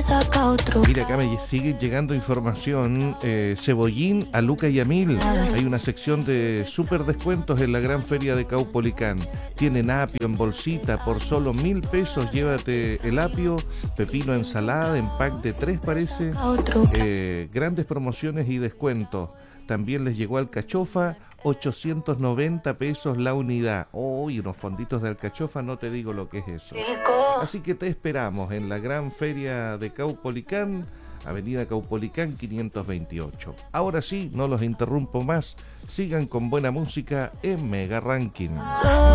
saca otro. Mira, acá me sigue llegando información. Cebollín a Luca y a Mil. Hay una sección de super descuentos en la gran feria de Caupolicán. Tienen apio en bolsita por solo 1.000 pesos. Llévate el apio, pepino, ensalada en pack de 3 parece. Grandes promociones y descuentos. También les llegó alcachofa, 890 pesos la unidad. Y unos fonditos de alcachofa, no te digo lo que es eso. Así que te esperamos en la gran feria de Caupolicán, Avenida Caupolicán 528. Ahora sí, no los interrumpo más. Sigan con buena música en Mega Ranking.